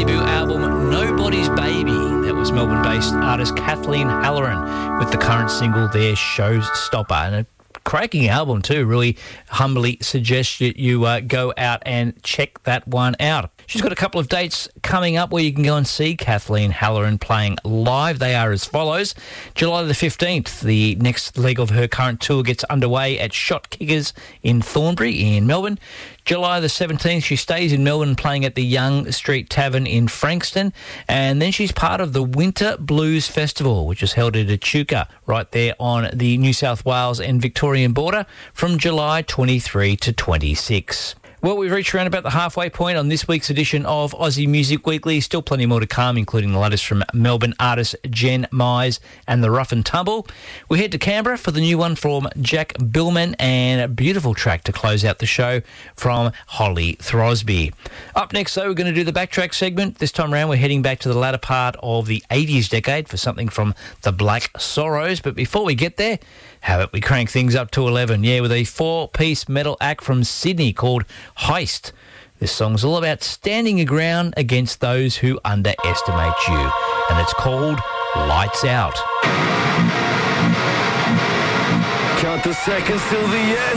debut album Nobody's Baby. That was Melbourne-based artist Kathleen Halloran with the current single Their Showstopper. And a cracking album too. Really humbly suggest that you go out and check that one out. She's got a couple of dates coming up where you can go and see Kathleen Halloran playing live. They are as follows. July the 15th, the next leg of her current tour gets underway at Shot Kickers in Thornbury in Melbourne. July the 17th, she stays in Melbourne playing at the Young Street Tavern in Frankston. And then she's part of the Winter Blues Festival, which is held at Echuca, right there on the New South Wales and Victorian border from July 23 to 26. Well, we've reached around about the halfway point on this week's edition of Aussie Music Weekly. Still plenty more to come, including the latest from Melbourne artist Jen Mize and the Rough and Tumble. We head to Canberra for the new one from Jack Billman and a beautiful track to close out the show from Holly Throsby. Up next, though, we're going to do the Backtrack segment. This time around, we're heading back to the latter part of the 80s decade for something from the Black Sorrows. But before we get there, how about we crank things up to 11? Yeah, with a 4-piece metal act from Sydney called Heist. This song's all about standing your ground against those who underestimate you. And it's called Lights Out. Count the seconds till the end.